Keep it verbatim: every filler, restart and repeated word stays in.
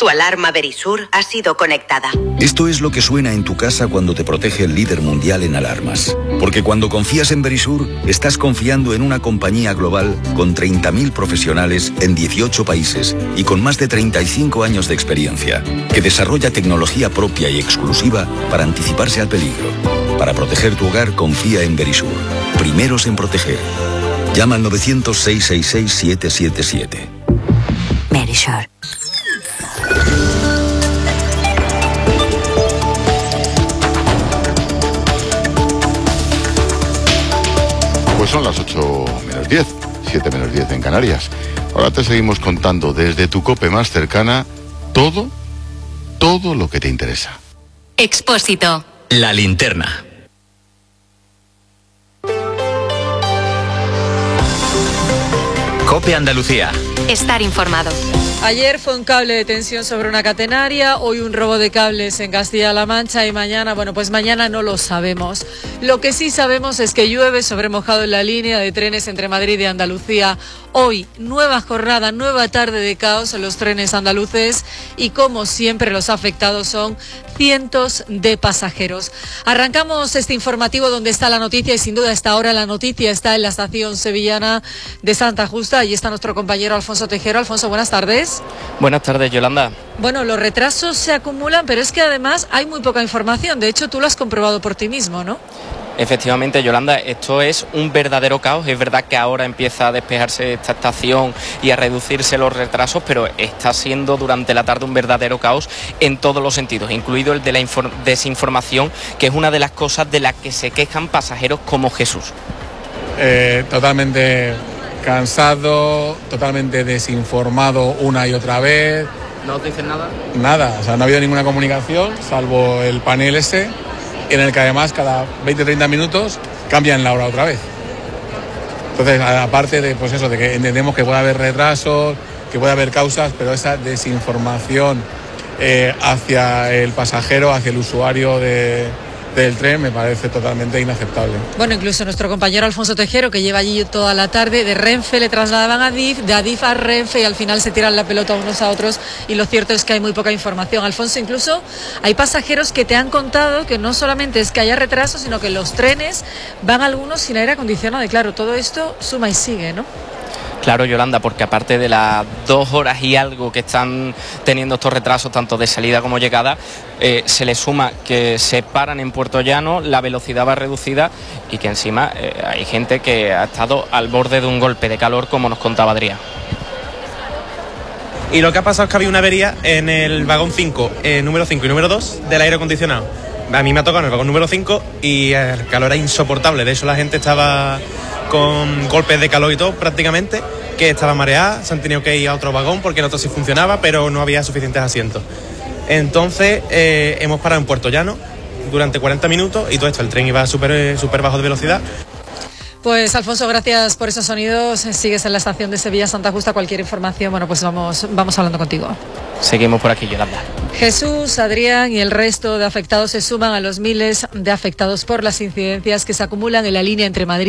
Tu alarma Verisur ha sido conectada. Esto es lo que suena en tu casa cuando te protege el líder mundial en alarmas. Porque cuando confías en Verisur, estás confiando en una compañía global con treinta mil profesionales en dieciocho países y con más de treinta y cinco años de experiencia, que desarrolla tecnología propia y exclusiva para anticiparse al peligro. Para proteger tu hogar, confía en Verisur. Primeros en proteger. Llama al novecientos, seiscientos sesenta y seis, setecientos setenta y siete. Verisur. Pues son las ocho menos diez, siete menos diez en Canarias. Ahora te seguimos contando desde tu COPE más cercana todo, todo lo que te interesa. Expósito. La linterna. COPE Andalucía. Estar informado. Ayer fue un cable de tensión sobre una catenaria, hoy un robo de cables en Castilla-La Mancha y mañana, bueno, pues mañana no lo sabemos. Lo que sí sabemos es que llueve sobre mojado en la línea de trenes entre Madrid y Andalucía. Hoy, nueva jornada, nueva tarde de caos en los trenes andaluces y como siempre los afectados son cientos de pasajeros. Arrancamos este informativo donde está la noticia y sin duda a esta hora la noticia está en la estación sevillana de Santa Justa. Allí está nuestro compañero Alfonso Tejero. Alfonso, buenas tardes. Buenas tardes, Yolanda. Bueno, los retrasos se acumulan, pero es que además hay muy poca información. De hecho, tú lo has comprobado por ti mismo, ¿no? Efectivamente, Yolanda, esto es un verdadero caos. Es verdad que ahora empieza a despejarse esta estación y a reducirse los retrasos, pero está siendo durante la tarde un verdadero caos en todos los sentidos, incluido el de la desinformación, que es una de las cosas de las que se quejan pasajeros como Jesús. Eh, totalmente cansado, totalmente desinformado una y otra vez. ¿No te dicen nada? Nada, o sea, no ha habido ninguna comunicación, salvo el panel ese, en el que además cada veinte a treinta minutos cambian la hora otra vez. Entonces, aparte de, pues eso, de que entendemos que puede haber retrasos, que puede haber causas, pero esa desinformación eh, hacia el pasajero, hacia el usuario de... del tren me parece totalmente inaceptable. Bueno, incluso nuestro compañero Alfonso Tejero, que lleva allí toda la tarde, de Renfe le trasladaban a Adif, de Adif a Renfe y al final se tiran la pelota unos a otros y lo cierto es que hay muy poca información. Alfonso, incluso hay pasajeros que te han contado que no solamente es que haya retrasos, sino que los trenes van algunos sin aire acondicionado y claro, todo esto suma y sigue, ¿no? Claro, Yolanda, porque aparte de las dos horas y algo que están teniendo estos retrasos, tanto de salida como llegada, eh, se le suma que se paran en Puerto Llano, la velocidad va reducida y que encima eh, hay gente que ha estado al borde de un golpe de calor, como nos contaba Adrián. Y lo que ha pasado es que había una avería en el vagón cinco, eh, número cinco y número dos del aire acondicionado. A mí me ha tocado en el vagón número cinco y el calor era insoportable, de hecho la gente estaba con golpes de calor y todo prácticamente, que estaba mareada, se han tenido que ir a otro vagón porque el otro sí funcionaba, pero no había suficientes asientos. Entonces eh, hemos parado en Puerto Llano durante cuarenta minutos y todo esto, el tren iba súper súper bajo de velocidad. Pues Alfonso, gracias por esos sonidos. Sigues en la estación de Sevilla Santa Justa. Cualquier información, bueno, pues vamos, vamos hablando contigo. Seguimos por aquí, Yolanda. Jesús, Adrián y el resto de afectados se suman a los miles de afectados por las incidencias que se acumulan en la línea entre Madrid